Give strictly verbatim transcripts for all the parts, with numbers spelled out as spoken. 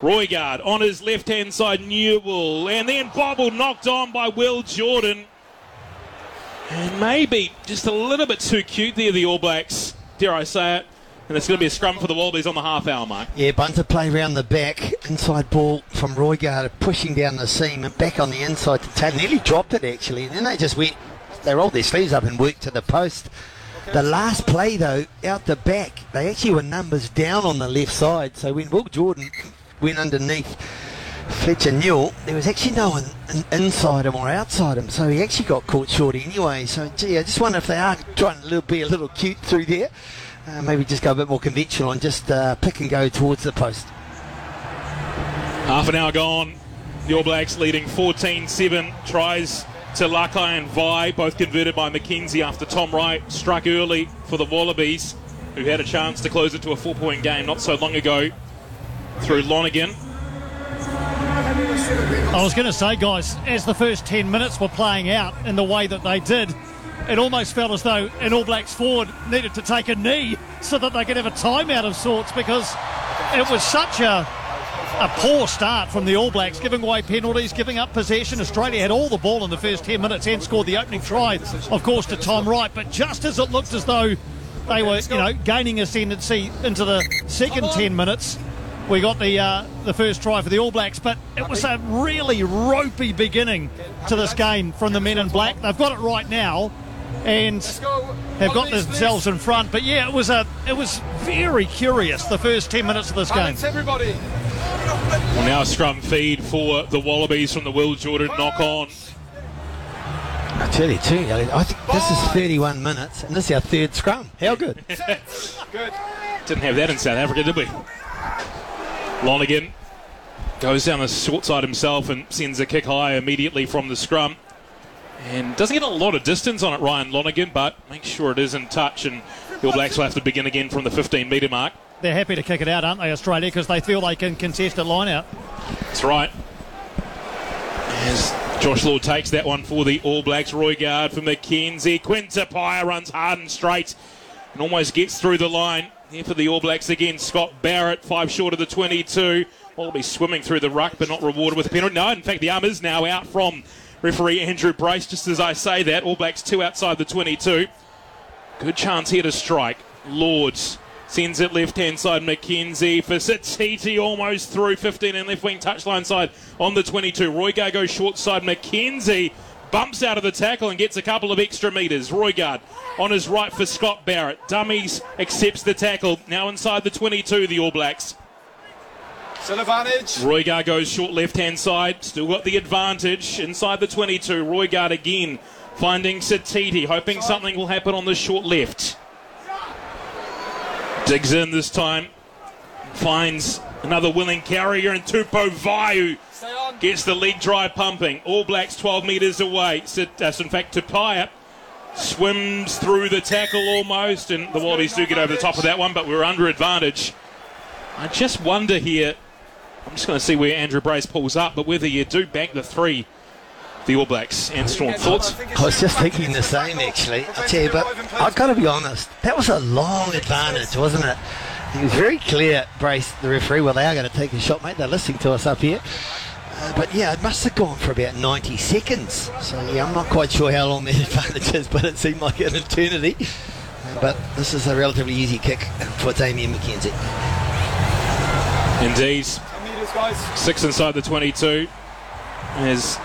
Roigard on his left-hand side, Newell, and then bobbled, knocked on by Will Jordan. And maybe just a little bit too cute there, the All Blacks, dare I say it. And it's going to be a scrum for the Wallabies on the half-hour mark. Yeah, bunter play round the back, inside ball from Roigard, pushing down the seam and back on the inside to Taylor. Nearly dropped it, actually, and then they just went, they rolled their sleeves up and worked to the post. The last play, though, out the back, they actually were numbers down on the left side. So when Will Jordan went underneath Fletcher Newell, there was actually no one in, inside him or outside him. So he actually got caught short anyway. So, gee, I just wonder if they are trying to be a little cute through there. Uh, maybe just go a bit more conventional and just uh, pick and go towards the post. Half an hour gone. The All Blacks leading fourteen seven. Tries to Lakai and Vi, both converted by McKenzie after Tom Wright struck early for the Wallabies, who had a chance to close it to a four-point game not so long ago through Lonergan. I was going to say, guys, as the first ten minutes were playing out in the way that they did, it almost felt as though an All Blacks forward needed to take a knee so that they could have a timeout of sorts, because it was such a a poor start from the All Blacks, giving away penalties, giving up possession. Australia had all the ball in the first ten minutes and scored the opening try, of course, to Tom Wright. But just as it looked as though they were, you know, gaining ascendancy into the second ten minutes, we got the uh, the first try for the All Blacks. But it was a really ropey beginning to this game from the men in black. They've got it right now and have got themselves in front. But yeah, it was a it was very curious, the first ten minutes of this game. Everybody. Well, now a scrum feed for the Wallabies from the Will Jordan knock-on. I tell you too, I think this is thirty-one minutes and this is our third scrum. How good? Good. Didn't have that in South Africa, did we? Lonergan goes down the short side himself and sends a kick high immediately from the scrum. And doesn't get a lot of distance on it, Ryan Lonergan, but makes sure it is in touch, and the All Blacks will have to begin again from the fifteen metre mark. They're happy to kick it out, aren't they, Australia, because they feel they can contest a line out. That's right. As Josh Lord takes that one for the All Blacks, Roigard for McKenzie. Quinn Tupaia runs hard and straight and almost gets through the line. Here for the All Blacks again, Scott Barrett, five short of the twenty-two. Will be swimming through the ruck, but not rewarded with a penalty. No, in fact, the arm is now out from referee Andrew Brace. Just as I say that, All Blacks two outside the twenty-two. Good chance here to strike. Lords sends it left-hand side, McKenzie for Satiti, almost through fifteen and left-wing touchline side on the twenty-two. Roigard goes short side, McKenzie bumps out of the tackle and gets a couple of extra metres. Roigard on his right for Scott Barrett. Dummies accepts the tackle. Now inside the twenty-two, the All Blacks. Still advantage. Roigard goes short left-hand side. Still got the advantage inside the twenty-two. Roigard again finding Satiti, hoping something will happen on the short left. Digs in this time. Finds another willing carrier in Tupou Vai, who gets the leg drive pumping. All Blacks twelve metres away. So, uh, so in fact, Tupaia swims through the tackle almost, and the Wallabies do get over the top of that one, but we're under advantage. I just wonder here, I'm just going to see where Andrew Brace pulls up, but whether you do bank the three, the All Blacks. And Storm, thoughts? I was just thinking the same, actually. I tell you, but I've got to be honest, that was a long advantage, wasn't it? He was very clear, Brace, the referee. Well, they are going to take a shot, mate. They're listening to us up here. Uh, but yeah, it must have gone for about ninety seconds. So yeah, I'm not quite sure how long that advantage is, but it seemed like an eternity. Uh, but this is a relatively easy kick for Damian McKenzie. Indeed. Six inside the twenty-two. As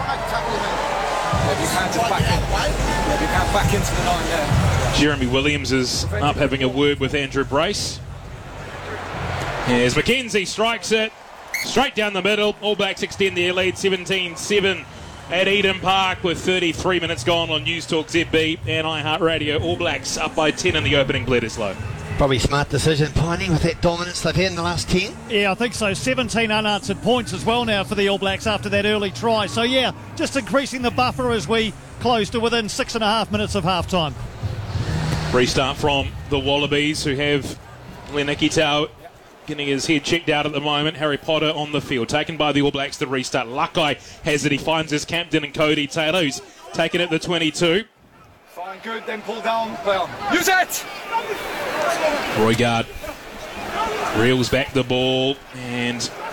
back into the line there. Jeremy Williams is up having a word with Andrew Brace. As McKenzie strikes it straight down the middle. All Blacks extend their lead seventeen seven at Eden Park with thirty-three minutes gone on News Talk Z B and iHeartRadio. All Blacks up by ten in the opening. Bledisloe. Probably smart decision, Piney, with that dominance they've had in the last ten. Yeah, I think so. seventeen unanswered points as well now for the All Blacks after that early try. So yeah, just increasing the buffer as we close to within six and a half minutes of half time. Restart from the Wallabies, who have Len Ikitau getting his head checked out at the moment. Harry Potter on the field, taken by the All Blacks to restart. Lakai has it. He finds his captain and Cody Taylor, who's taken it the twenty-two. Fine, good, then pull down. Play on. Use it! Roigard reels back the ball and